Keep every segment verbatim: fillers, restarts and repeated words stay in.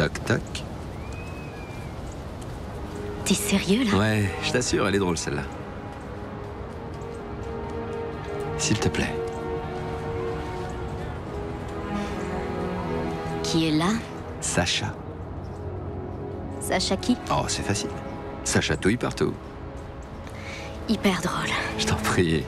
Toc toc. T'es sérieux, là? Ouais, je t'assure, elle est drôle, celle-là. S'il te plaît. Qui est là? Sacha. Sacha qui? Oh, c'est facile. Ça chatouille partout. Hyper drôle. Je t'en prie.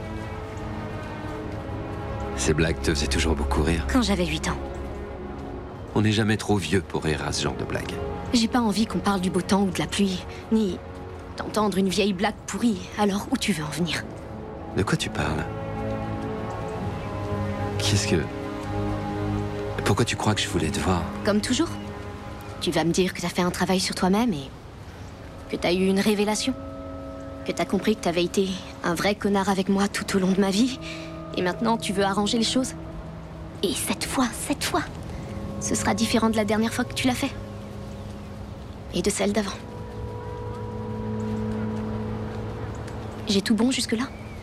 Ces blagues te faisaient toujours beaucoup rire. Quand j'avais huit ans. On n'est jamais trop vieux pour rire à ce genre de blagues. J'ai pas envie qu'on parle du beau temps ou de la pluie, ni d'entendre une vieille blague pourrie. Alors où tu veux en venir? De quoi tu parles? Qu'est-ce que... Pourquoi tu crois que je voulais te voir? Comme toujours. Tu vas me dire que t'as fait un travail sur toi-même et... que t'as eu une révélation. Que t'as compris que t'avais été un vrai connard avec moi tout au long de ma vie. Et maintenant, tu veux arranger les choses. Et cette fois, cette fois, ce sera différent de la dernière fois que tu l'as fait. Et de celle d'avant. J'ai tout bon jusque-là?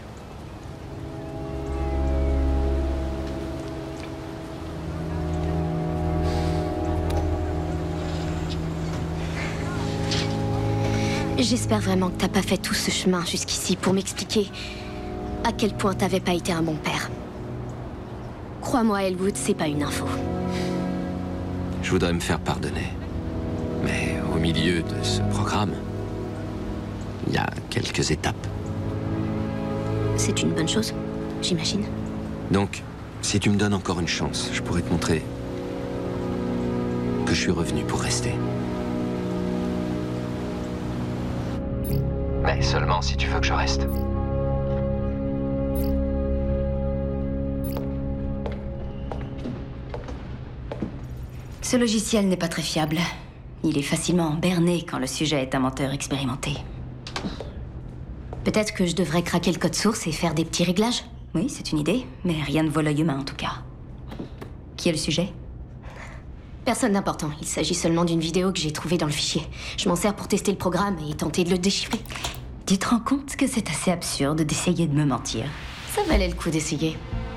J'espère vraiment que t'as pas fait tout ce chemin jusqu'ici pour m'expliquer à quel point t'avais pas été un bon père. Crois-moi, Elwood, c'est pas une info. Je voudrais me faire pardonner. Mais au milieu de ce programme, il y a quelques étapes. C'est une bonne chose, j'imagine. Donc, si tu me donnes encore une chance, je pourrais te montrer que je suis revenu pour rester. Mais seulement si tu veux que je reste. Ce logiciel n'est pas très fiable. Il est facilement berné quand le sujet est un menteur expérimenté. Peut-être que je devrais craquer le code source et faire des petits réglages? Oui, c'est une idée, mais rien ne vaut l'œil humain en tout cas. Qui est le sujet? Personne d'important. Il s'agit seulement d'une vidéo que j'ai trouvée dans le fichier. Je m'en sers pour tester le programme et tenter de le déchiffrer. Tu te rends compte que c'est assez absurde d'essayer de me mentir? Ça valait le coup d'essayer.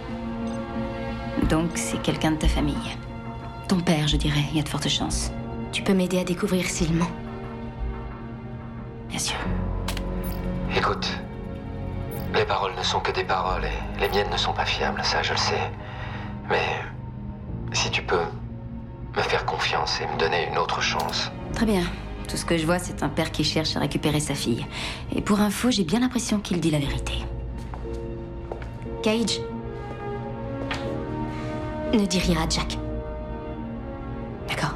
Donc c'est quelqu'un de ta famille. Ton père, je dirais, il y a de fortes chances. Tu peux m'aider à découvrir s'il ment? Bien sûr. Écoute, les paroles ne sont que des paroles et les miennes ne sont pas fiables, ça je le sais. Mais si tu peux me faire confiance et me donner une autre chance. Très bien. Tout ce que je vois, c'est un père qui cherche à récupérer sa fille. Et pour info, j'ai bien l'impression qu'il dit la vérité. Cage. Ne dis rien à Jack. D'accord.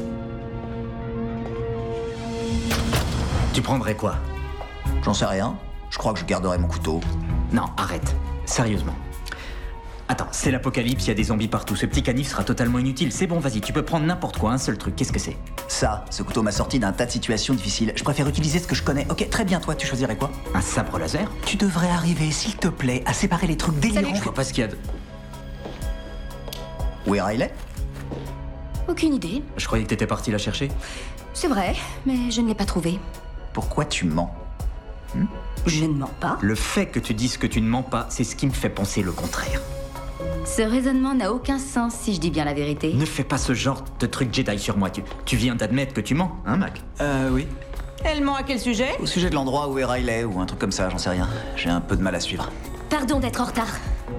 Tu prendrais quoi? J'en sais rien. Je crois que je garderai mon couteau. Non, arrête. Sérieusement. Attends, c'est l'apocalypse, il y a des zombies partout. Ce petit canif sera totalement inutile. C'est bon, vas-y, tu peux prendre n'importe quoi, un seul truc. Qu'est-ce que c'est? Ça, ce couteau m'a sorti d'un tas de situations difficiles. Je préfère utiliser ce que je connais. Ok, très bien, toi, tu choisirais quoi? Un sabre laser? Tu devrais arriver, s'il te plaît, à séparer les trucs délirants. Je vois pas ce qu'il y a de... Où est Riley? Aucune idée. Je croyais que t'étais parti la chercher. C'est vrai, mais je ne l'ai pas trouvée. Pourquoi tu mens? hmm Je ne mens pas. Le fait que tu dises que tu ne mens pas, c'est ce qui me fait penser le contraire. Ce raisonnement n'a aucun sens si je dis bien la vérité. Ne fais pas ce genre de truc Jedi sur moi. Tu, tu viens d'admettre que tu mens, hein, Mac? Euh, oui. Elle ment à quel sujet? Au sujet de l'endroit où est Riley ou un truc comme ça, j'en sais rien. J'ai un peu de mal à suivre. Pardon d'être en retard.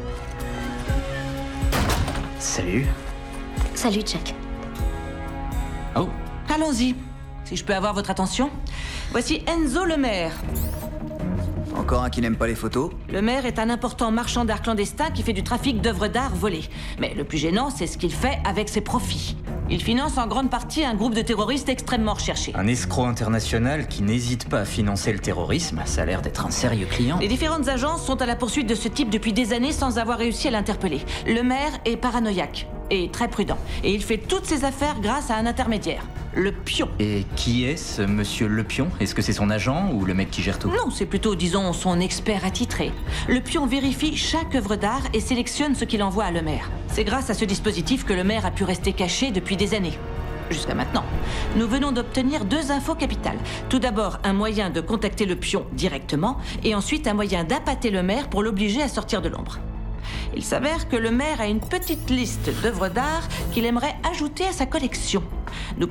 Salut. Salut, Jack. Oh. Allons-y. Si je peux avoir votre attention. Voici Enzo le maire. Encore un qui n'aime pas les photos? Le maire est un important marchand d'art clandestin qui fait du trafic d'œuvres d'art volées. Mais le plus gênant, c'est ce qu'il fait avec ses profits. Il finance en grande partie un groupe de terroristes extrêmement recherchés. Un escroc international qui n'hésite pas à financer le terrorisme, ça a l'air d'être un sérieux client. Les différentes agences sont à la poursuite de ce type depuis des années sans avoir réussi à l'interpeller. Le maire est paranoïaque et très prudent. Et il fait toutes ses affaires grâce à un intermédiaire. Le pion. Et qui est ce monsieur Le Pion? Est-ce que c'est son agent ou le mec qui gère tout? Non, c'est plutôt, disons, son expert attitré. Le pion vérifie chaque œuvre d'art et sélectionne ce qu'il envoie à le maire. C'est grâce à ce dispositif que le maire a pu rester caché depuis des années. Jusqu'à maintenant. Nous venons d'obtenir deux infos capitales. Tout d'abord, un moyen de contacter le pion directement, et ensuite un moyen d'appâter le maire pour l'obliger à sortir de l'ombre. Il s'avère que le maire a une petite liste d'œuvres d'art qu'il aimerait ajouter à sa collection. Nous